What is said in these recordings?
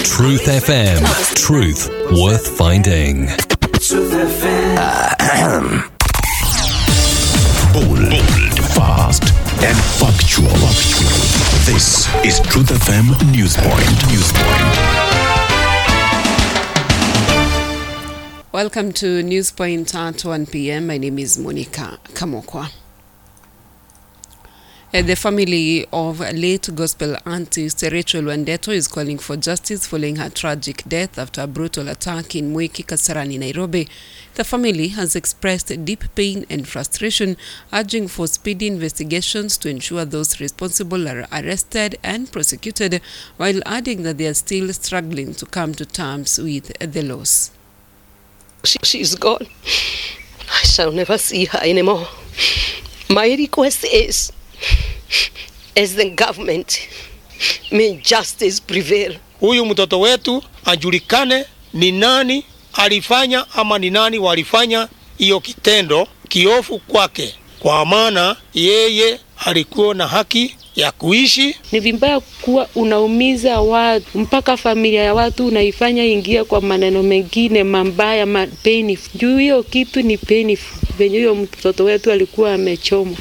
Truth FM. Truth worth finding. Truth FM. Bold, fast, and factual. This is Truth FM Newspoint. Welcome to Newspoint at 1 p.m. My name is Monica Kamokwa. The family of late gospel artist Rachel Wandeto is calling for justice following her tragic death after a brutal attack in Mwiki, Kasarani, Nairobi. The family has expressed deep pain and frustration, urging for speedy investigations to ensure those responsible are arrested and prosecuted, while adding that they are still struggling to come to terms with the loss. She's gone. I shall never see her anymore. My request is, as the government, may justice prevail. Huyu mtoto wetu ajulikane ni nani alifanya ama ni nani walifanya hiyo kitendo kiofu kwake, kwa maana yeye alikuwa na haki ya kuishi. Ni vibaya kuwa unaumiza watu mpaka familia ya watu unaifanya ingia kwa maneno mengine mambaya, painful. Juu hiyo kitu ni painful. Venye huyo mtoto wetu alikuwa amechomwa.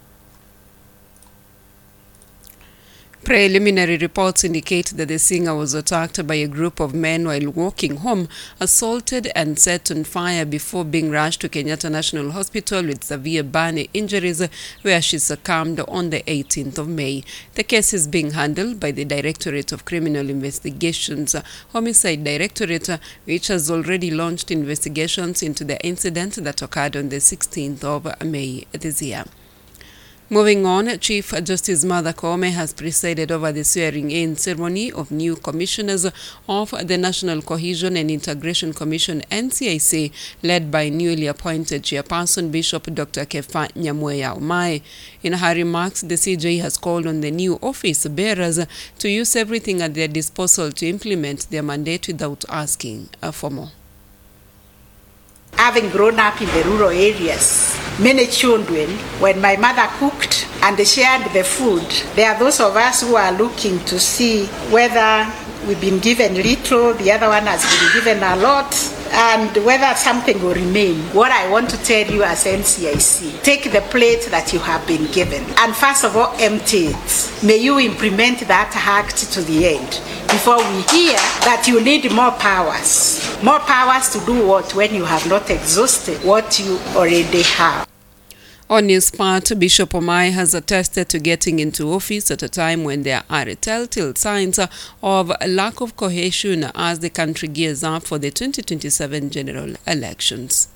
Preliminary reports indicate that the singer was attacked by a group of men while walking home, assaulted and set on fire before being rushed to Kenyatta National Hospital with severe burn injuries, where she succumbed on the 18th of May. The case is being handled by the Directorate of Criminal Investigations, Homicide Directorate, which has already launched investigations into the incident that occurred on the 16th of May this year. Moving on, Chief Justice Martha Koome has presided over the swearing-in ceremony of new commissioners of the National Cohesion and Integration Commission, NCIC, led by newly appointed chairperson Bishop Dr. Kefa Nyamweya Omae. In her remarks, the CJ has called on the new office bearers to use everything at their disposal to implement their mandate without asking for more. Having grown up in the rural areas, many children, when my mother cooked and shared the food, there are those of us who are looking to see whether we've been given little, the other one has been given a lot, and whether something will remain. What I want to tell you as NCIC, take the plate that you have been given and first of all empty it. May you implement that act to the end before we hear that you need more powers. More powers to do what when you have not exhausted what you already have. On his part, Bishop Omae has attested to getting into office at a time when there are telltale signs of a lack of cohesion as the country gears up for the 2027 general elections.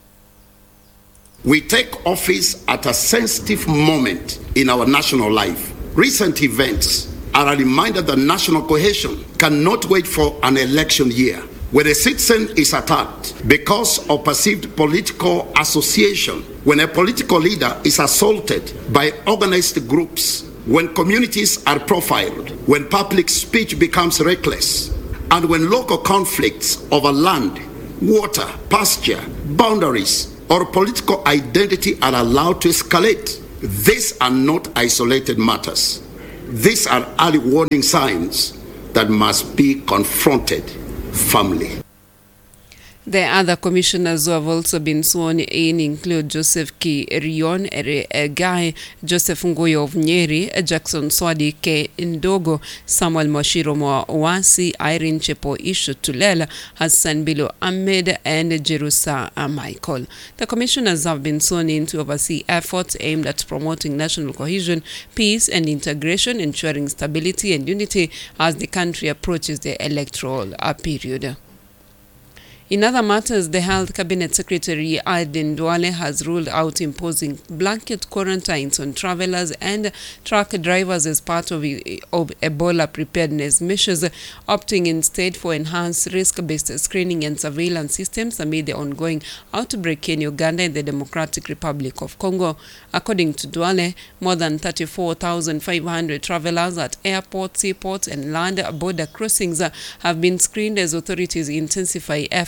We take office at a sensitive moment in our national life. Recent events are a reminder that national cohesion cannot wait for an election year. When a citizen is attacked because of perceived political association, when a political leader is assaulted by organized groups, when communities are profiled, when public speech becomes reckless, and when local conflicts over land, water, pasture, boundaries, or political identity are allowed to escalate, these are not isolated matters. These are early warning signs that must be confronted firmly. The other commissioners who have also been sworn in include Joseph Kirion Egai, Joseph Ngoyo of Nyeri, Jackson Swadi K. Ndogo, Samuel Moshiro Mwawasi, Irene Chepo Ishu Tulela, Hassan Bilo Ahmed, and Jerusa Michael. The commissioners have been sworn in to oversee efforts aimed at promoting national cohesion, peace and integration, ensuring stability and unity as the country approaches the electoral period. In other matters, the Health Cabinet Secretary Aden Duale has ruled out imposing blanket quarantines on travelers and truck drivers as part of Ebola preparedness measures, opting instead for enhanced risk-based screening and surveillance systems amid the ongoing outbreak in Uganda and the Democratic Republic of Congo. According to Duale, more than 34,500 travelers at airports, seaports, and land border crossings have been screened as authorities intensify efforts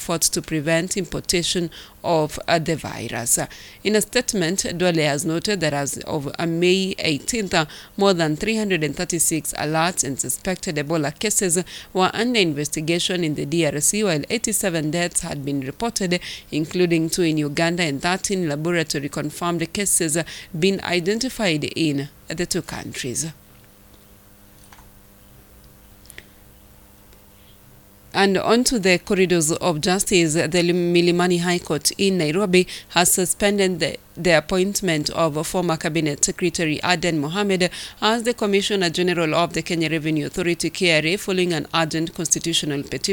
efforts to prevent importation of the virus. In a statement, Duale has noted that as of May 18th, more than 336 alerts and suspected Ebola cases were under investigation in the DRC, while 87 deaths had been reported, including 2 in Uganda and 13 laboratory-confirmed cases being identified in the 2 countries. And onto the corridors of justice, the Milimani High Court in Nairobi has suspended the appointment of former Cabinet Secretary Aden Mohamed as the Commissioner General of the Kenya Revenue Authority, KRA, following an urgent constitutional petition